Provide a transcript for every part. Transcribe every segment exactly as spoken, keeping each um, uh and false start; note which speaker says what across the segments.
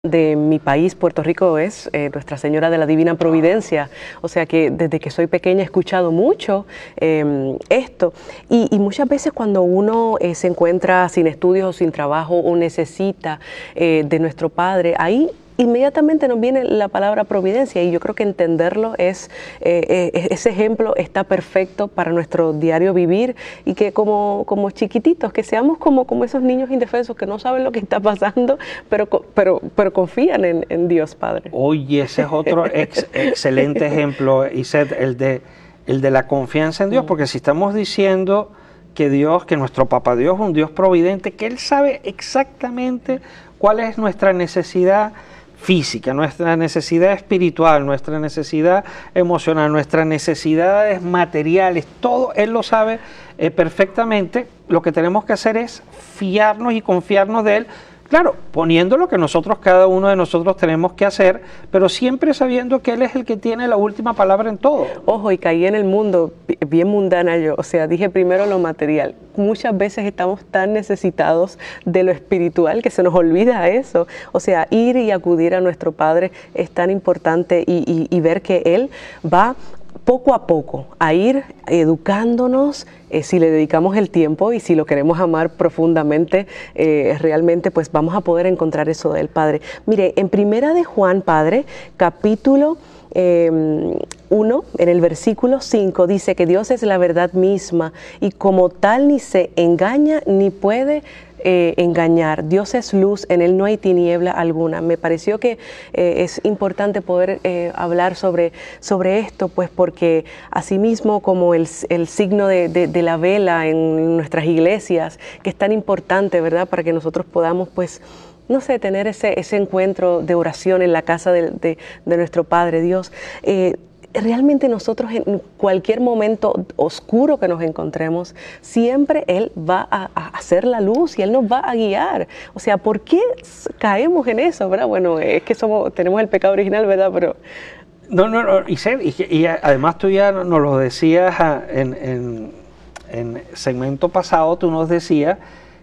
Speaker 1: De mi país, Puerto Rico, es eh, Nuestra Señora de la Divina Providencia. O sea que desde que soy pequeña he escuchado mucho eh, esto. Y, y muchas veces cuando uno eh, se encuentra sin estudios o sin trabajo o necesita eh, de nuestro Padre, ahí inmediatamente nos viene la palabra providencia, y yo creo que entenderlo es, eh, eh, ese ejemplo está perfecto para nuestro diario vivir, y que como, como chiquititos, que seamos como, como esos niños indefensos que no saben lo que está pasando, pero, pero, pero confían en, en Dios Padre.
Speaker 2: Oye, ese es otro ex, excelente ejemplo, Iset, el de, el de la confianza en Dios, porque si estamos diciendo que Dios, que nuestro Papá Dios es un Dios providente, que Él sabe exactamente cuál es nuestra necesidad física, nuestra necesidad espiritual, nuestra necesidad emocional, nuestras necesidades materiales, todo Él lo sabe eh, perfectamente. Lo que tenemos que hacer es fiarnos y confiarnos de Él, claro, poniendo lo que nosotros, cada uno de nosotros tenemos que hacer, pero siempre sabiendo que Él es el que tiene la última palabra en todo.
Speaker 1: Ojo, y caí en el mundo bien mundana yo, o sea, dije primero lo material. Muchas veces estamos tan necesitados de lo espiritual que se nos olvida eso. O sea, ir y acudir a nuestro Padre es tan importante, y, y, y ver que Él va poco a poco a ir educándonos, eh, si le dedicamos el tiempo y si lo queremos amar profundamente, eh, realmente pues vamos a poder encontrar eso del Padre. Mire, en Primera de Juan, Padre, capítulo eh, uno, en el versículo cinco, dice que Dios es la verdad misma, y como tal ni se engaña ni puede Eh, engañar. Dios es luz, en Él no hay tiniebla alguna. Me pareció que eh, es importante poder eh, hablar sobre, sobre esto, pues porque asimismo como el, el signo de, de, de la vela en nuestras iglesias, que es tan importante, ¿verdad?, para que nosotros podamos, pues, no sé, tener ese, ese encuentro de oración en la casa de, de, de nuestro Padre Dios. Eh, Realmente nosotros en cualquier momento oscuro que nos encontremos, siempre Él va a, a hacer la luz y Él nos va a guiar. O sea, ¿por qué caemos en eso, verdad? Bueno, es que somos, tenemos el pecado original, ¿verdad? Pero
Speaker 2: No, no, no, y, y, y además tú ya nos lo decías en, en, en segmento pasado, tú nos decías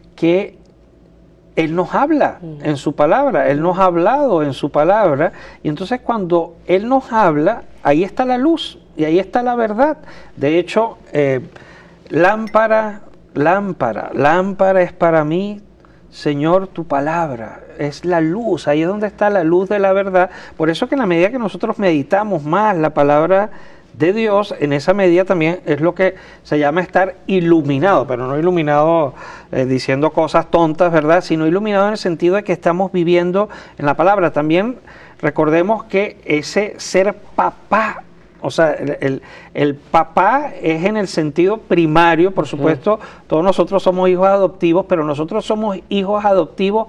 Speaker 2: que Él nos habla en su palabra, Él nos ha hablado en su palabra, y entonces cuando Él nos habla, ahí está la luz y ahí está la verdad. De hecho, eh, lámpara, lámpara, lámpara es para mí, Señor, tu palabra, es la luz, ahí es donde está la luz de la verdad. Por eso que en la medida que nosotros meditamos más la palabra de Dios, en esa medida también es lo que se llama estar iluminado, pero no iluminado eh, diciendo cosas tontas, ¿verdad?, sino iluminado en el sentido de que estamos viviendo en la palabra. También recordemos que ese ser papá, o sea, el, el, el papá es en el sentido primario, por supuesto, todos nosotros somos hijos adoptivos, pero nosotros somos hijos adoptivos,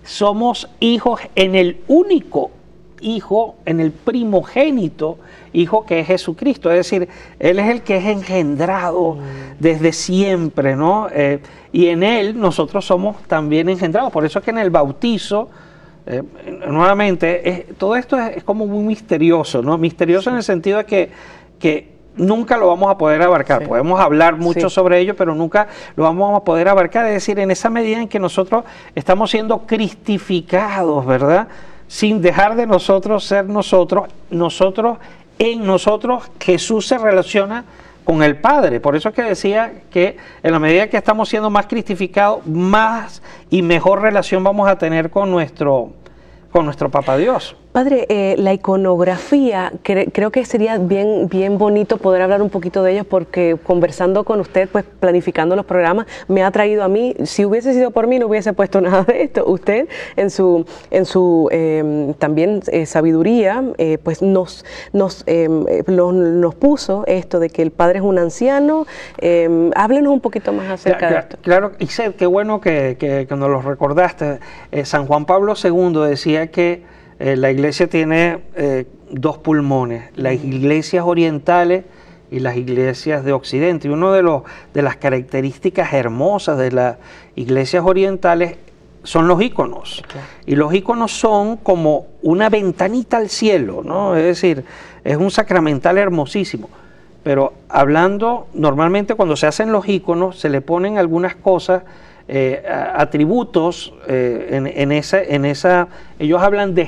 Speaker 2: somos hijos en el único hijo, en el primogénito hijo, que es Jesucristo. Es decir, Él es el que es engendrado desde siempre, ¿no? Eh, y en Él nosotros somos también engendrados. Por eso es que en el bautizo, eh, nuevamente, es, todo esto es, es como muy misterioso, ¿no? Misterioso, sí, en el sentido de que, que nunca lo vamos a poder abarcar. Sí. Podemos hablar mucho, sí, sobre ello, pero nunca lo vamos a poder abarcar. Es decir, en esa medida en que nosotros estamos siendo cristificados, ¿verdad?, sin dejar de nosotros ser nosotros, nosotros en nosotros Jesús se relaciona con el Padre. Por eso es que decía que en la medida que estamos siendo más cristificados, más y mejor relación vamos a tener con nuestro, con nuestro Papá Dios.
Speaker 1: Padre, eh, la iconografía, cre creo que sería bien, bien bonito poder hablar un poquito de ello, porque conversando con usted, pues planificando los programas, me ha traído a mí. Si hubiese sido por mí, no hubiese puesto nada de esto. Usted, en su, en su eh, también eh, sabiduría, eh, pues nos, nos, eh, lo, nos puso esto de que el Padre es un anciano. Eh, háblenos un poquito más acerca
Speaker 2: claro,
Speaker 1: de esto.
Speaker 2: Claro, Iset, qué bueno que, que, que nos lo recordaste. Eh, San Juan Pablo segundo decía que Eh, la iglesia tiene eh, dos pulmones, las iglesias orientales y las iglesias de Occidente. Y una de, los, de las características hermosas de las iglesias orientales son los íconos. Okay. Y los íconos son como una ventanita al cielo, ¿no? Es decir, es un sacramental hermosísimo. Pero hablando, normalmente cuando se hacen los íconos, se le ponen algunas cosas eh, atributos eh, en, en, esa, en esa, ellos hablan de